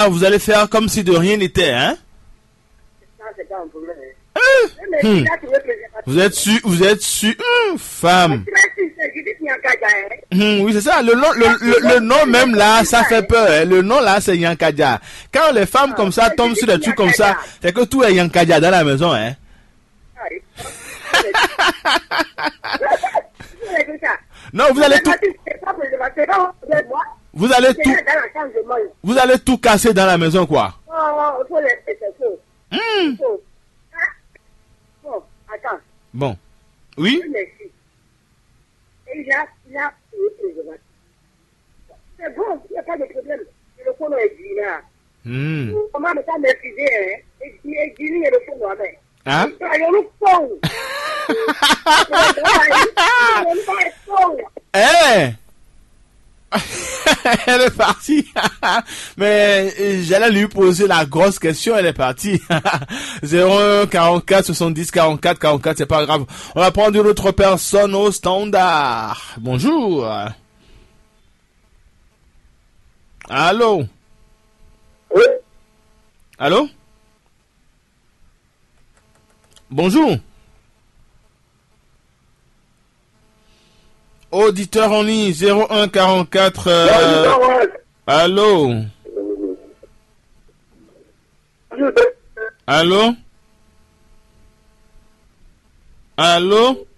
vous allez faire comme si de rien n'était, hein? Ça, c'est pas un problème. Vous êtes sûr, femme. Oui, c'est ça. Le nom même là, ça fait peur. Hein. Le nom là, c'est Yankaja. Quand les femmes comme ça tombent sur des trucs comme ça, c'est que tout est Yankaja dans la maison, hein. Non, vous allez tout. Vous allez tout casser dans la maison, quoi. Bon. Oui? C'est bon, il n'y a pas de problème. Le fond est dit là. Comment me ça maîtriser, hein? Et dit, le fond est hein? Eh! Elle est partie. Mais j'allais lui poser la grosse question, elle est partie. 01 44 70 44 44, c'est pas grave. On va prendre une autre personne au standard. Bonjour. Allô? Oui. Allô? Bonjour. Auditeur en ligne 01 44. Allô? Allô? Allô?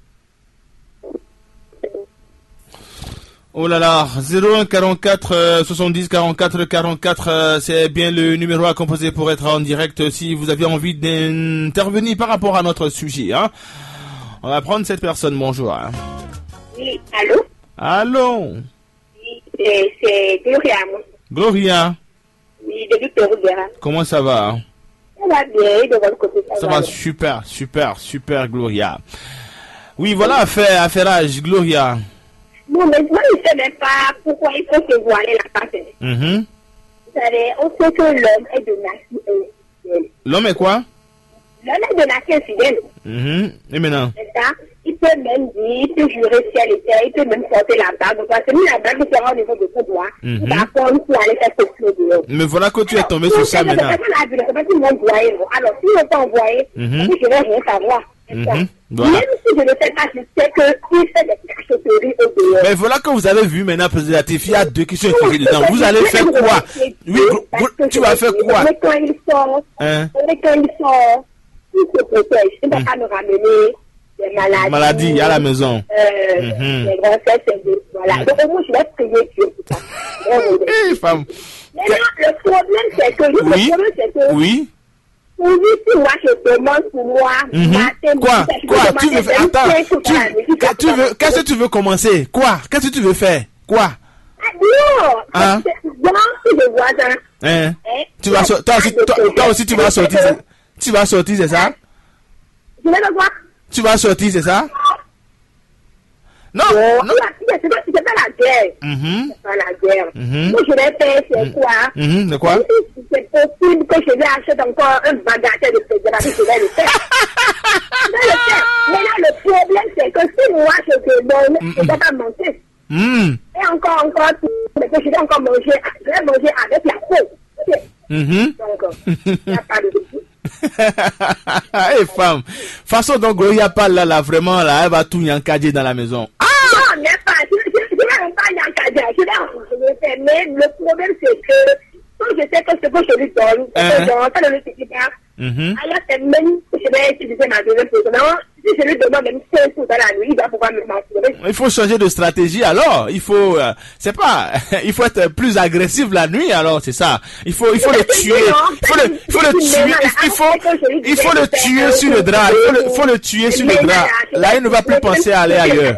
Oh là là, 01 44 70 44 44, c'est bien le numéro à composer pour être en direct si vous avez envie d'intervenir par rapport à notre sujet. Hein. On va prendre cette personne, bonjour. Hein. Oui, allô? Allô? Oui, c'est Gloria. Gloria? Oui, de Victor Rougera. Comment ça va? Ça va bien, de votre côté, ça va super, Gloria. Oui, voilà, affairage, Gloria. Non, mais moi, je ne sais même pas pourquoi il faut se voiler la face. Vous savez, on sait que l'homme est de nature infidèle. L'homme est quoi? L'homme est de nature infidèle. Et maintenant? C'est ça. Il peut même dire, il peut jurer ciel et terre, il peut même porter la bague. Parce que la bague sera au niveau de son doigt. Par contre, pour aller faire ce dehors. Mais voilà que tu es tombé sur ça maintenant. Alors, si on t'a envoyé, je ne vais rien savoir. Voilà. Même si je ne sais pas, je sais qu'il fait des cachotteries au dehors. Mais voilà que vous avez vu maintenant, président Tiff, il y a deux qui sont étudiés dedans. Vous allez faire quoi? Oui, tu vas faire quoi? Quand il sort, il se protège. Il ne va pas nous ramener des maladies à la maison. Les grossesses, voilà. Donc, moi, je vais prier Dieu pour ça. Femme. Maintenant, le problème, c'est que... Oui. Oui, si moi je demande pour moi, quoi tu veux faire? Attends, qu'est-ce que tu veux commencer? Quoi? Qu'est-ce que tu veux faire? Quoi? Non, si je vois ça. Tu vas toi aussi tu vas sortir. Tu vas sortir, c'est ça? Je vais le voir. Tu vas sortir, c'est ça? Non, non. C'est pas la guerre. C'est pas la guerre. Moi, je vais faire, c'est quoi? De quoi? C'est possible que je vais acheter encore un bagatelle de préservatif, je vais le faire. Maintenant, le problème, c'est que si moi, je te donne, je ne vais pas manger. Et encore, mais que je vais encore manger, je vais manger avec la peau. Donc, il n'y a pas de souci. Hey femme, façon donc il n'y a pas là vraiment là, elle va tout yankader dans la maison. Non, mais pas, je vais même pas yankader, je vais faire, mais le problème c'est que quand je sais que ce que je lui donne, ça ne le suffit pas. Alors c'est même que je vais utiliser ma deuxième position. Si je lui demande même 5 coups dans la nuit, il va pouvoir me mentir. Il faut changer de stratégie alors. Il faut, c'est pas, il faut être plus agressif la nuit alors, c'est ça. Il faut le tuer. Il faut le tuer sur le drap. Il faut le tuer sur le drap. Là, il ne va plus penser à aller ailleurs.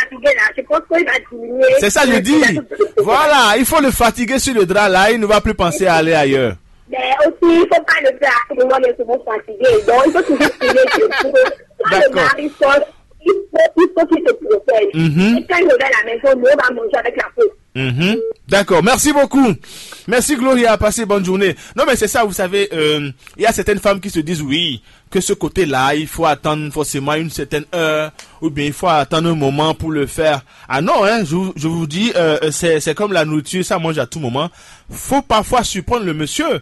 C'est ça, je dis. Voilà, il faut le fatiguer sur le drap. Là, il ne va plus penser à aller ailleurs. Mais aussi, il ne faut pas le faire à tout le monde est souvent fatigué. Donc, il faut toujours prier quand le mari sort, il faut qu'il se protège. Et quand il revient à la maison, nous, on va manger avec la peau. D'accord, merci beaucoup. Merci Gloria, passez bonne journée. Non mais c'est ça, vous savez, il y a certaines femmes qui se disent oui, que ce côté-là, il faut attendre forcément une certaine heure, ou bien il faut attendre un moment pour le faire. Ah non, hein, je vous dis, c'est comme la nourriture, ça mange à tout moment. Faut parfois surprendre le monsieur.